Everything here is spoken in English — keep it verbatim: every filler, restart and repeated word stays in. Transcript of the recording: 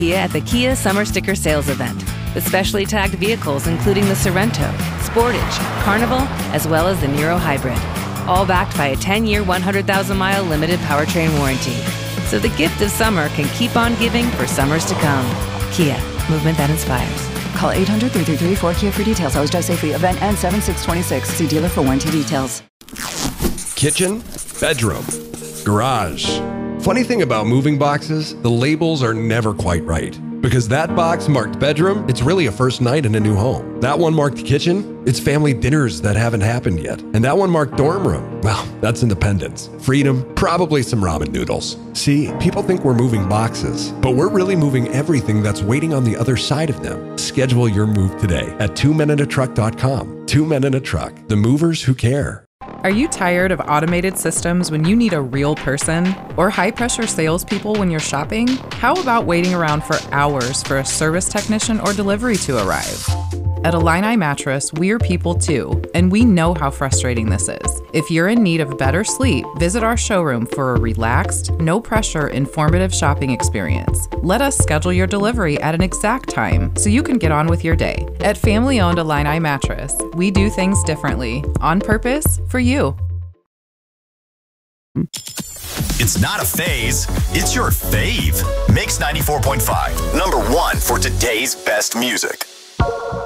Kia at the Kia Summer Sticker Sales Event. With specially tagged vehicles including the Sorento, Sportage, Carnival, as well as the Niro Hybrid. All backed by a ten-year, one hundred thousand mile limited powertrain warranty. So the gift of summer can keep on giving for summers to come. Kia, movement that inspires. Call eight hundred, three three three, four K I A for details. Always drive safely. Event ends seven six twenty-six. See dealer for warranty details. Kitchen, bedroom, garage. Funny thing about moving boxes, the labels are never quite right. Because that box marked bedroom, it's really a first night in a new home. That one marked kitchen, it's family dinners that haven't happened yet. And that one marked dorm room, well, that's independence, freedom, probably some ramen noodles. See, people think we're moving boxes, but we're really moving everything that's waiting on the other side of them. Schedule your move today at two men in a truck dot com. Two Men in a Truck, the movers who care. Are you tired of automated systems when you need a real person? Or high-pressure salespeople when you're shopping? How about waiting around for hours for a service technician or delivery to arrive? At Illini Mattress, we're people too, and we know how frustrating this is. If you're in need of better sleep, visit our showroom for a relaxed, no-pressure, informative shopping experience. Let us schedule your delivery at an exact time so you can get on with your day. At family-owned Illini Mattress, we do things differently, on purpose, for you. It's not a phase, it's your fave. Mix ninety-four point five, number one for today's best music.